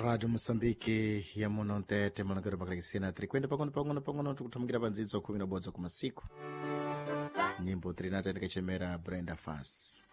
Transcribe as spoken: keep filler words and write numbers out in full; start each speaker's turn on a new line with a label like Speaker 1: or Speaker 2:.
Speaker 1: Rádio Moçambique ya muno ntete managara pakalekisina trikwenda pang'ono pang'ono pang'ono tikuthamangira pa ndzidzo khumi na bodza ku masiku nyimbo trinata tikachemera Brenda Fast.